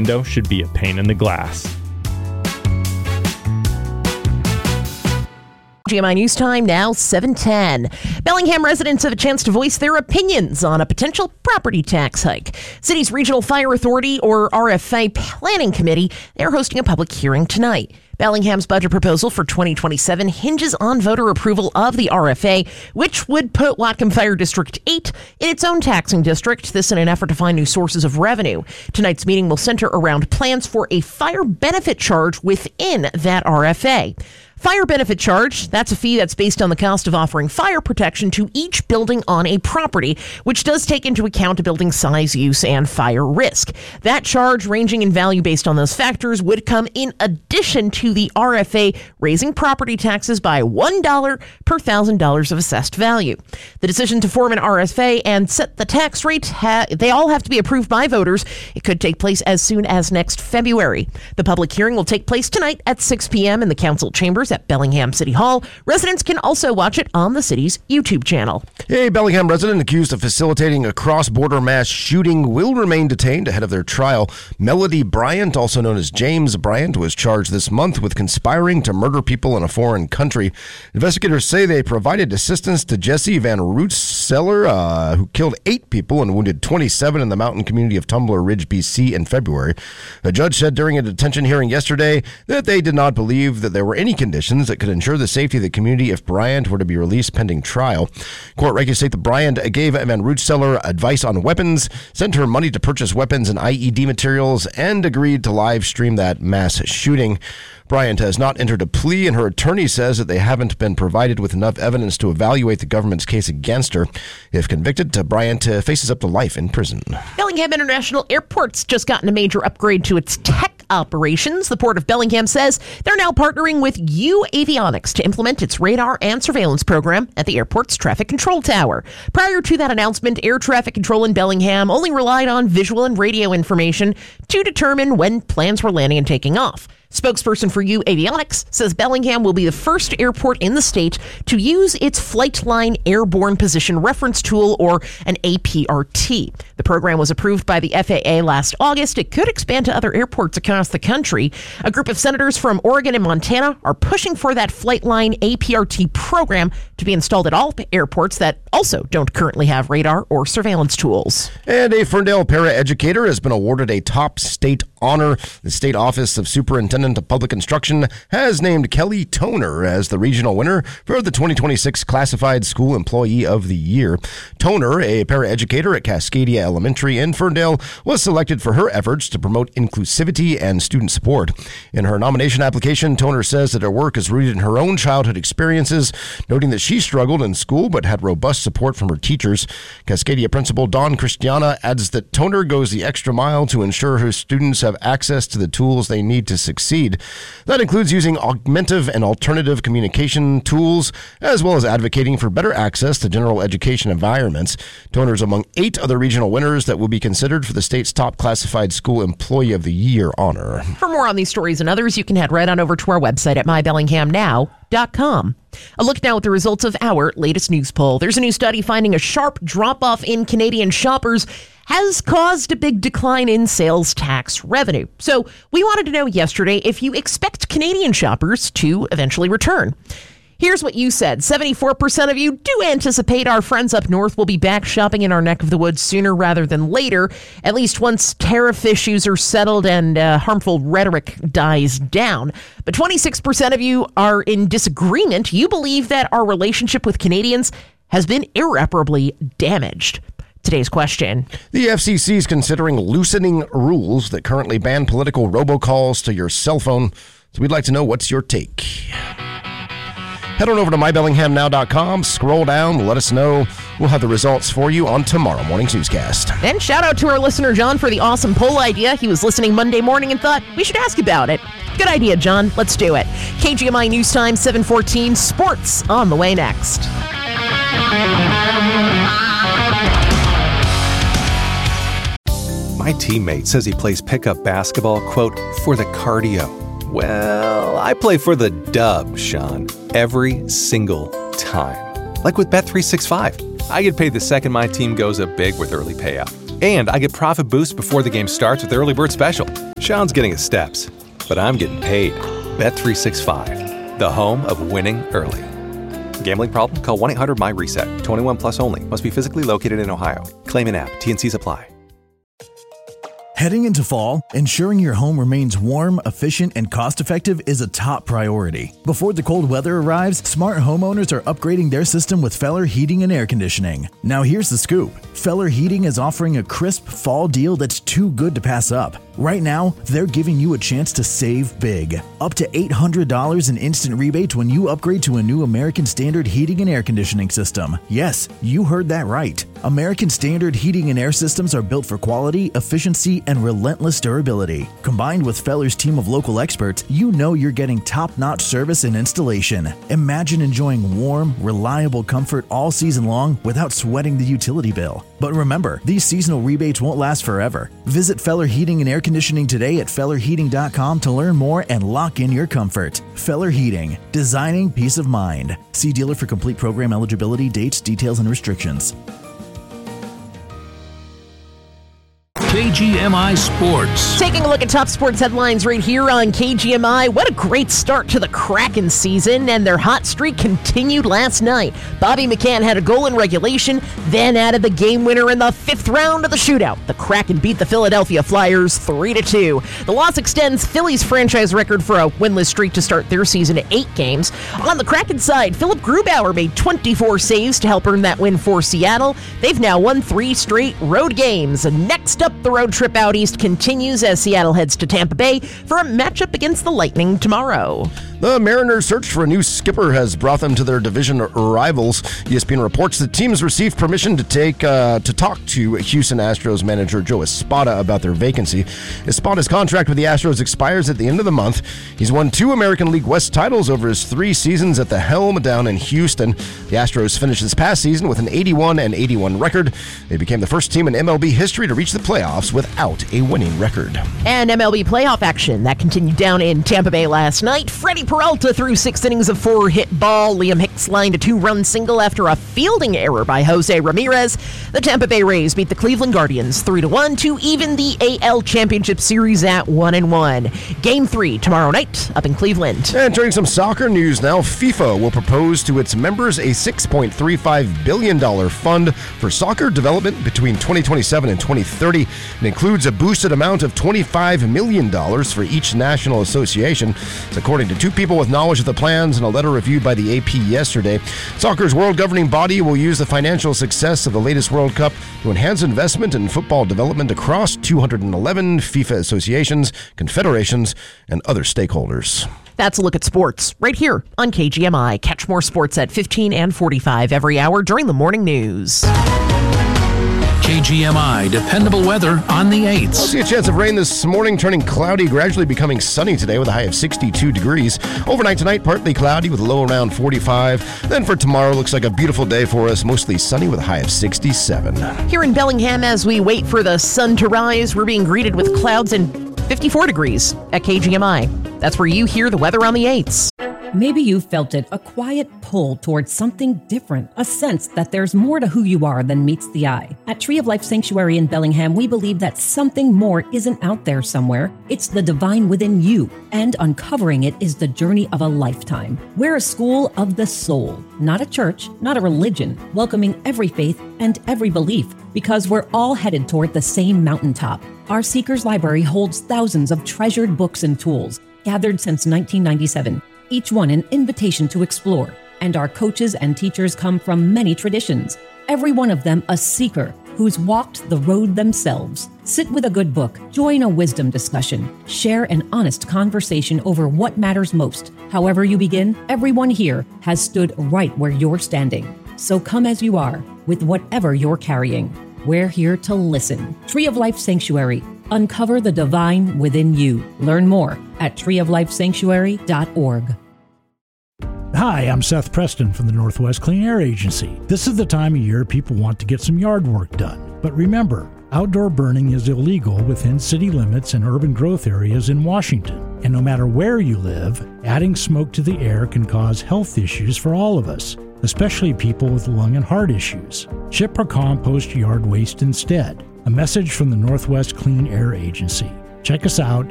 window should be a pane in the glass. GMI News Time now 7:10. Bellingham residents have a chance to voice their opinions on a potential property tax hike. City's Regional Fire Authority, or RFA Planning Committee, they're hosting a public hearing tonight. Bellingham's budget proposal for 2027 hinges on voter approval of the RFA, which would put Whatcom Fire District 8 in its own taxing district, this in an effort to find new sources of revenue. Tonight's meeting will center around plans for a fire benefit charge within that RFA. Fire benefit charge, that's a fee that's based on the cost of offering fire protection to each building on a property, which does take into account a building's size, use, and fire risk. That charge, ranging in value based on those factors, would come in addition to the RFA raising property taxes by $1 per $1,000 of assessed value. The decision to form an RFA and set the tax rate, they all have to be approved by voters. It could take place as soon as next February. The public hearing will take place tonight at 6 p.m. in the council chambers at Bellingham City Hall. Residents can also watch it on the city's YouTube channel. A Bellingham resident accused of facilitating a cross-border mass shooting will remain detained ahead of their trial. Melody Bryant, also known as James Bryant, was charged this month with conspiring to murder people in a foreign country. Investigators say they provided assistance to Jesse Van Rootseller, who killed 8 people and wounded 27 in the mountain community of Tumbler Ridge, BC in February. A judge said during a detention hearing yesterday that they did not believe that there were any conditions that could ensure the safety of the community if Bryant were to be released pending trial. Court records state that Bryant gave Van Rootseller advice on weapons, sent her money to purchase weapons and IED materials, and agreed to live stream that mass shooting. Bryant has not entered a plea, and her attorney says that they haven't been provided with enough evidence to evaluate the government's case against her. If convicted, Bryant faces up to life in prison. Bellingham International Airport's just gotten a major upgrade to its tech operations. The Port of Bellingham says they're now partnering with U Avionics to implement its radar and surveillance program at the airport's traffic control tower. Prior to that announcement, air traffic control in Bellingham only relied on visual and radio information to determine when planes were landing and taking off. Spokesperson for U Avionics says Bellingham will be the first airport in the state to use its Flightline Airborne Position Reference Tool, or an APRT. The program was approved by the FAA last August. It could expand to other airports across the country. A group of senators from Oregon and Montana are pushing for that Flightline APRT program to be installed at all airports that also don't currently have radar or surveillance tools. And a Ferndale paraeducator has been awarded a top state honor. The State Office of Superintendent of Public Instruction has named Kelly Toner as the regional winner for the 2026 Classified School Employee of the Year. Toner, a paraeducator at Cascadia Elementary in Ferndale, was selected for her efforts to promote inclusivity and student support. In her nomination application, Toner says that her work is rooted in her own childhood experiences, noting that she struggled in school but had robust support from her teachers. Cascadia Principal Dawn Christiana adds that Toner goes the extra mile to ensure her students have access to the tools they need to succeed. That includes using augmentative and alternative communication tools, as well as advocating for better access to general education environments. Toner's among 8 other regional winners that will be considered for the state's top classified school employee of the year honor. For more on these stories and others, you can head right on over to our website at mybellinghamnow.com. A look now at the results of our latest news poll. There's a new study finding a sharp drop-off in Canadian shoppers has caused a big decline in sales tax revenue. So we wanted to know yesterday if you expect Canadian shoppers to eventually return. Here's what you said. 74% of you do anticipate our friends up north will be back shopping in our neck of the woods sooner rather than later, at least once tariff issues are settled and harmful rhetoric dies down. But 26% of you are in disagreement. You believe that our relationship with Canadians has been irreparably damaged. Today's question. The FCC is considering loosening rules that currently ban political robocalls to your cell phone. So we'd like to know, what's your take? Head on over to mybellinghamnow.com, scroll down, let us know. We'll have the results for you on tomorrow morning's newscast. And shout out to our listener, John, for the awesome poll idea. He was listening Monday morning and thought we should ask about it. Good idea, John. Let's do it. KGMI News Time, 7:14. Sports on the way next. My teammate says he plays pickup basketball, quote, for the cardio. Well, I play for the dub, Sean, every single time. Like with Bet365. I get paid the second my team goes up big with early payout. And I get profit boost before the game starts with Early Bird Special. Sean's getting his steps, but I'm getting paid. Bet365, the home of winning early. Gambling problem? Call 1-800-MY-RESET. 21 plus only. Must be physically located in Ohio. Claim in app. T&Cs apply. Heading into fall, ensuring your home remains warm, efficient, and cost-effective is a top priority. Before the cold weather arrives, smart homeowners are upgrading their system with Feller Heating and Air Conditioning. Now here's the scoop. Feller Heating is offering a crisp fall deal that's too good to pass up. Right now, they're giving you a chance to save big. Up to $800 in instant rebates when you upgrade to a new American Standard heating and air conditioning system. Yes, you heard that right. American Standard heating and air systems are built for quality, efficiency, and relentless durability. Combined with Feller's team of local experts, you know you're getting top-notch service and installation. Imagine enjoying warm, reliable comfort all season long without sweating the utility bill. But remember, these seasonal rebates won't last forever. Visit Feller Heating and Air Conditioning today at FellerHeating.com to learn more and lock in your comfort. Feller Heating, designing peace of mind. See dealer for complete program eligibility, dates, details, and restrictions. KGMI Sports. Taking a look at top sports headlines right here on KGMI. What a great start to the Kraken season, and their hot streak continued last night. Bobby McCann had a goal in regulation, then added the game winner in the 5th round of the shootout. The Kraken beat the Philadelphia Flyers 3-2. The loss extends Philly's franchise record for a winless streak to start their season at 8 games. On the Kraken side, Philip Grubauer made 24 saves to help earn that win for Seattle. They've now won 3 straight road games. And next up, the road trip out east continues as Seattle heads to Tampa Bay for a matchup against the Lightning tomorrow. The Mariners' search for a new skipper has brought them to their division rivals. ESPN reports the teams received permission to talk to Houston Astros manager Joe Espada about their vacancy. Espada's contract with the Astros expires at the end of the month. He's won 2 American League West titles over his 3 seasons at the helm down in Houston. The Astros finished this past season with an 81-81 record. They became the first team in MLB history to reach the playoffs without a winning record. And MLB playoff action that continued down in Tampa Bay last night. Freddie Peralta threw 6 innings of 4-hit ball. Liam Hicks lined a 2-run single after a fielding error by Jose Ramirez. The Tampa Bay Rays beat the Cleveland Guardians 3-1 to even the AL Championship Series at 1-1. Game 3 tomorrow night up in Cleveland. And turning some soccer news now, FIFA will propose to its members a $6.35 billion fund for soccer development between 2027 and 2030. It includes a boosted amount of $25 million for each national association. It's according to 2 people with knowledge of the plans in a letter reviewed by the AP yesterday. Soccer's world governing body will use the financial success of the latest World Cup to enhance investment in football development across 211 FIFA associations, confederations, and other stakeholders. That's a look at sports right here on KGMI. Catch more sports at 15 and 45 every hour during the morning news. KGMI dependable weather on the 8th. We'll see a chance of rain this morning, turning cloudy, gradually becoming sunny today with a high of 62 degrees. Overnight tonight, partly cloudy with a low around 45. Then for tomorrow, looks like a beautiful day for us, mostly sunny with a high of 67. Here in Bellingham, as we wait for the sun to rise, we're being greeted with clouds and 54 degrees at KGMI. That's where you hear the weather on the 8s. Maybe you felt it, a quiet pull towards something different, a sense that there's more to who you are than meets the eye. At Tree of Life Sanctuary in Bellingham, we believe that something more isn't out there somewhere. It's the divine within you, and uncovering it is the journey of a lifetime. We're a school of the soul, not a church, not a religion, welcoming every faith and every belief, because we're all headed toward the same mountaintop. Our Seekers Library holds thousands of treasured books and tools, gathered since 1997. Each one an invitation to explore, and our coaches and teachers come from many traditions, every one of them a seeker who's walked the road themselves. Sit with a good book, join a wisdom discussion, share an honest conversation over what matters most. However you begin, everyone here has stood right where you're standing. So come as you are, with whatever you're carrying. We're here to listen. Tree of Life Sanctuary. Uncover the divine within you. Learn more at treeoflifesanctuary.org. Hi, I'm Seth Preston from the Northwest Clean Air Agency. This is the time of year people want to get some yard work done. But remember, outdoor burning is illegal within city limits and urban growth areas in Washington. And no matter where you live, adding smoke to the air can cause health issues for all of us, especially people with lung and heart issues. Ship or compost yard waste instead. A message from the Northwest Clean Air Agency. Check us out